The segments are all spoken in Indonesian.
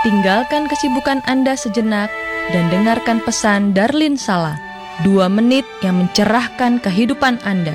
Tinggalkan kesibukan Anda sejenak dan dengarkan pesan Darlin Sala, 2 menit yang mencerahkan kehidupan Anda.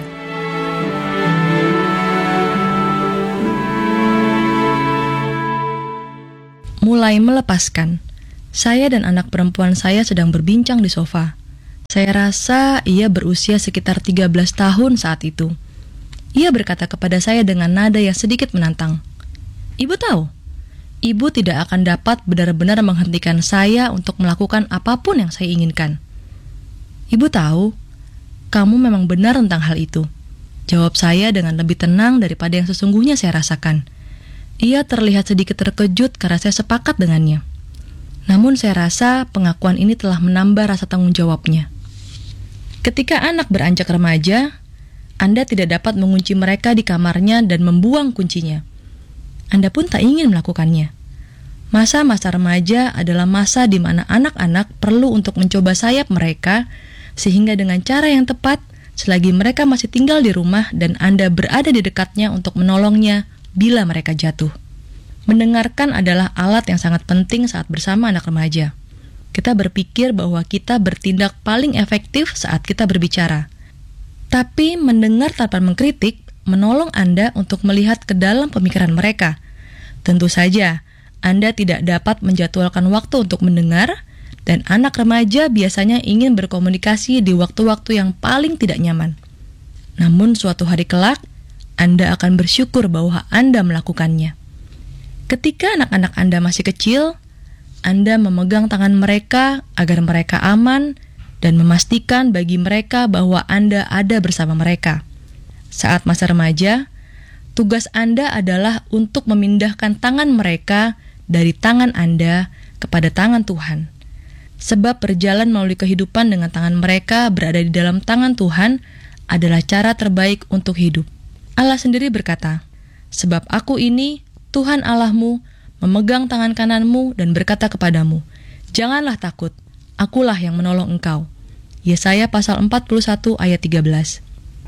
Mulai melepaskan. Saya dan anak perempuan saya sedang berbincang di sofa. Saya rasa ia berusia sekitar 13 tahun saat itu. Ia berkata kepada saya dengan nada yang sedikit menantang, "Ibu tahu, Ibu tidak akan dapat benar-benar menghentikan saya untuk melakukan apapun yang saya inginkan." "Ibu tahu, kamu memang benar tentang hal itu," jawab saya dengan lebih tenang daripada yang sesungguhnya saya rasakan. Ia terlihat sedikit terkejut karena saya sepakat dengannya. Namun saya rasa pengakuan ini telah menambah rasa tanggung jawabnya. Ketika anak beranjak remaja, Anda tidak dapat mengunci mereka di kamarnya dan membuang kuncinya. Anda pun tak ingin melakukannya. Masa-masa remaja adalah masa di mana anak-anak perlu untuk mencoba sayap mereka, sehingga dengan cara yang tepat, selagi mereka masih tinggal di rumah dan Anda berada di dekatnya untuk menolongnya bila mereka jatuh. Mendengarkan adalah alat yang sangat penting saat bersama anak remaja. Kita berpikir bahwa kita bertindak paling efektif saat kita berbicara. Tapi mendengar tanpa mengkritik menolong Anda untuk melihat ke dalam pemikiran mereka. Tentu saja, Anda tidak dapat menjadwalkan waktu untuk mendengar, dan anak remaja biasanya ingin berkomunikasi di waktu-waktu yang paling tidak nyaman. Namun suatu hari kelak, Anda akan bersyukur bahwa Anda melakukannya. Ketika anak-anak Anda masih kecil, Anda memegang tangan mereka agar mereka aman dan memastikan bagi mereka bahwa Anda ada bersama mereka. Saat masa remaja, tugas Anda adalah untuk memindahkan tangan mereka dari tangan Anda kepada tangan Tuhan. Sebab berjalan melalui kehidupan dengan tangan mereka berada di dalam tangan Tuhan adalah cara terbaik untuk hidup. Allah sendiri berkata, "Sebab aku ini, Tuhan Allahmu, memegang tangan kananmu dan berkata kepadamu, janganlah takut, akulah yang menolong engkau." Yesaya pasal 41 ayat 13.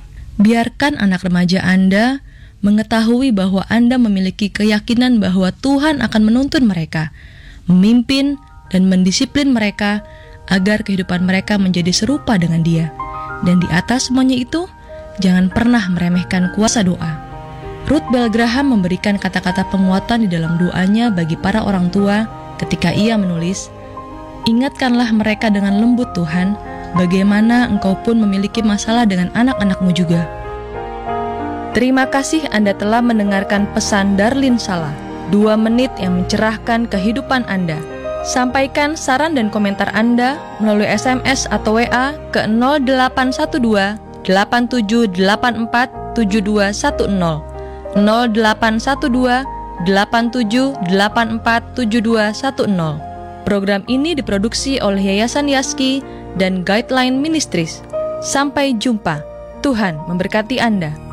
Biarkan anak remaja Anda mengetahui bahwa Anda memiliki keyakinan bahwa Tuhan akan menuntun mereka, memimpin dan mendisiplin mereka agar kehidupan mereka menjadi serupa dengan Dia. Dan di atas semuanya itu, jangan pernah meremehkan kuasa doa. Ruth Bell Graham memberikan kata-kata penguatan di dalam doanya bagi para orang tua ketika ia menulis, "Ingatkanlah mereka dengan lembut Tuhan, bagaimana engkau pun memiliki masalah dengan anak-anakmu juga." Terima kasih Anda telah mendengarkan pesan Darlin Sala, 2 menit yang mencerahkan kehidupan Anda. Sampaikan saran dan komentar Anda melalui SMS atau WA ke 0812 8784 7210 0812 8784 7210. Program ini diproduksi oleh Yayasan Yaski dan Guideline Ministries. Sampai jumpa. Tuhan memberkati Anda.